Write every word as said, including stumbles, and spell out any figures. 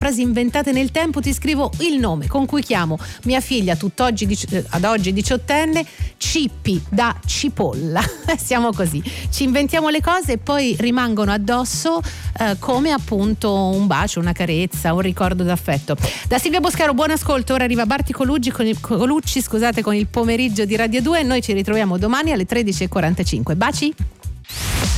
frasi inventate nel tempo, ti scrivo il nome con cui chiamo mia figlia tutt'oggi ad oggi diciottenne, Cippi da cipolla. Siamo così, ci inventiamo le cose e poi rimangono addosso eh, come appunto un bacio, una carezza, un ricordo d'affetto. Da Silvia Boscaro buon ascolto, ora arriva Barti Colucci con il, Colucci scusate con il pomeriggio di Radio due. Noi ci ritroviamo domani alle tredici e quarantacinque. Baci.